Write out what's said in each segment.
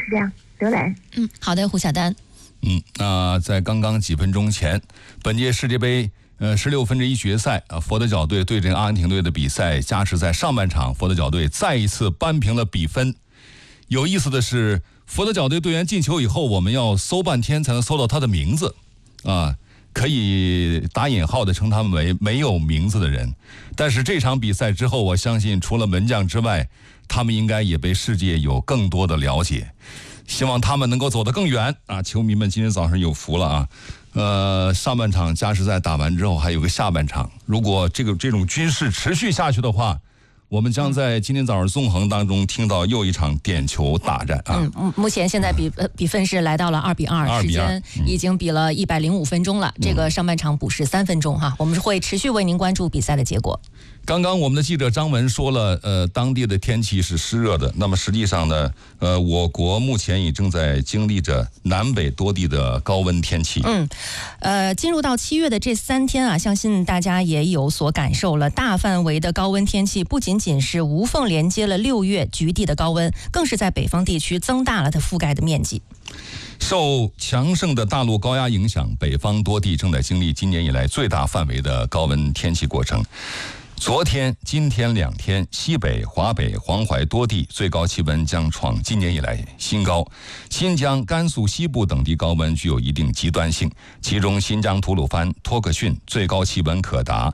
是这样。刘磊， 好的，胡晓丹。 在刚刚几分钟前，本届世界杯16分之一决赛佛得角队对阵阿根廷队的比赛加时在上半场，佛得角队再一次扳平了比分。有意思的是，佛得角队队员进球以后，我们要搜半天才能搜到他的名字可以打引号的称他们为没有名字的人。但是这场比赛之后，我相信除了门将之外，他们应该也被世界有更多的了解。希望他们能够走得更远球迷们今天早上有福了上半场加时赛打完之后还有个下半场，如果这种军事持续下去的话，我们将在今天早上纵横当中听到又一场点球大战目前现在比分是来到了2-2，时间已经比了105分钟了。这个上半场补时3分钟我们会持续为您关注比赛的结果。 刚刚我们的记者张文说了，当地的天气是湿热的。那么实际上呢，我国目前也正在经历着南北多地的高温天气。 进入到7月的这3天相信大家也有所感受了。大范围的高温天气不仅仅是无缝连接了6月局地的高温，更是在北方地区增大了它覆盖的面积。 受强盛的大陆高压影响，北方多地正在经历今年以来最大范围的高温天气过程。昨天、今天2天，西北、华北、黄淮多地最高气温将创今年以来新高。新疆、甘肃西部等地高温具有一定极端性，其中新疆吐鲁番、托克逊最高气温可达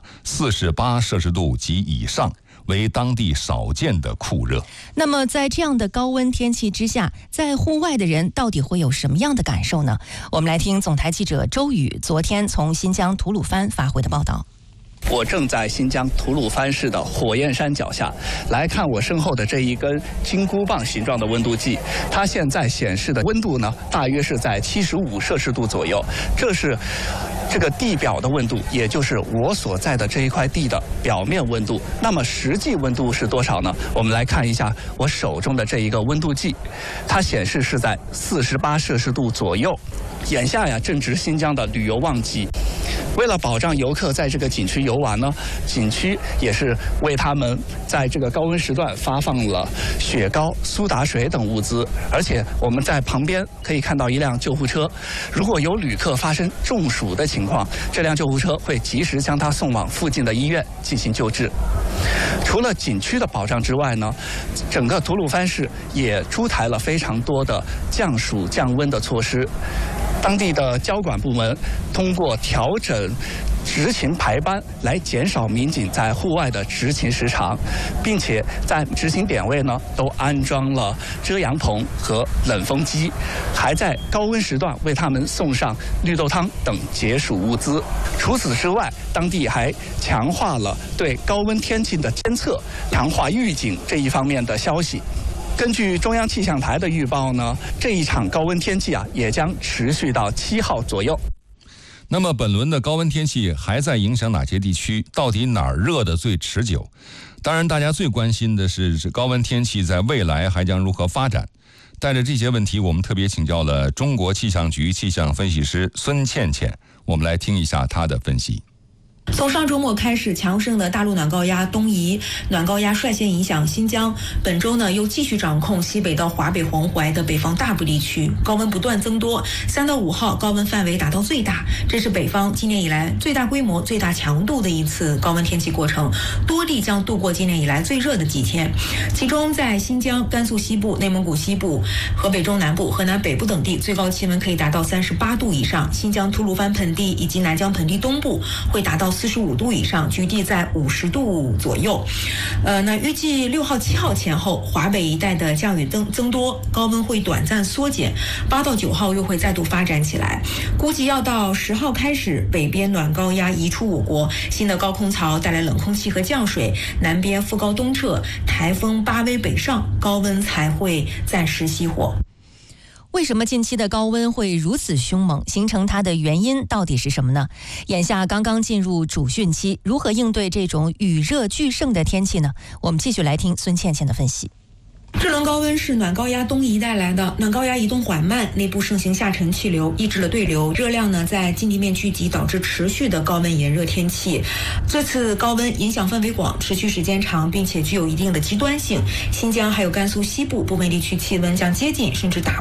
48摄氏度及以上，为当地少见的酷热。 那么在这样的高温天气之下，在户外的人到底会有什么样的感受呢？我们来听总台记者周宇昨天从新疆吐鲁番发回的报道。 我正在新疆吐鲁番市的火焰山脚下，来看我身后的这一根金箍棒形状的温度计，它现在显示的温度呢，大约是在75摄氏度左右。这是这个地表的温度，也就是我所在的这一块地的表面温度。那么实际温度是多少呢？我们来看一下我手中的这一个温度计，它显示是在48摄氏度左右。眼下正值新疆的旅游旺季，为了保障游客在这个景区游玩呢，景区也是为他们在这个高温时段发放了雪糕、苏打水等物资。而且我们在旁边可以看到一辆救护车，如果有旅客发生中暑的情况，这辆救护车会及时将他送往附近的医院进行救治。除了景区的保障之外呢，整个吐鲁番市也出台了非常多的降暑降温的措施。当地的交管部门通过调整执勤排班来减少民警在户外的执勤时长，并且在执勤点位呢都安装了遮阳棚和冷风机，还在高温时段为他们送上绿豆汤等解暑物资。除此之外，当地还强化了对高温天气的监测，强化预警这一方面的消息。根据中央气象台的预报呢，这一场高温天气也将持续到7号左右。 那么本轮的高温天气还在影响哪些地区？到底哪儿热得最持久？当然，大家最关心的是高温天气在未来还将如何发展。带着这些问题，我们特别请教了中国气象局气象分析师孙倩倩，我们来听一下她的分析。 从上周末开始，强盛的大陆暖高压东移，暖高压率先影响新疆。本周呢，又继续掌控西北到华北、黄淮的北方大部地区，高温不断增多。3到5号高温范围达到最大，这是北方今年以来最大规模、最大强度的一次高温天气过程。多地将度过今年以来最热的几天，其中在新疆、甘肃西部、内蒙古西部、河北中南部、河南北部等地，最高气温可以达到38度以上。新疆吐鲁番盆地以及南疆盆地东部会达到45度以上，局地在50度左右。那预计6号、7号前后，华北一带的降雨增多，高温会短暂缩减。8到9号又会再度发展起来，估计要到10号开始，北边暖高压移出我国，新的高空槽带来冷空气和降水，南边副高东撤，台风巴威北上，高温才会暂时熄火。 为什么近期的高温会如此凶猛？形成它的原因到底是什么呢？眼下刚刚进入主汛期，如何应对这种雨热俱盛的天气呢？我们继续来听孙倩倩的分析。 这轮高温是暖高压东移带来的，暖高压移动缓慢，内部盛行下沉气流，抑制了对流，热量呢在近地面聚集，导致持续的高温炎热天气。这次高温影响范围广，持续时间长，并且具有一定的极端性。新疆还有甘肃西部部分地区气温将接近甚至打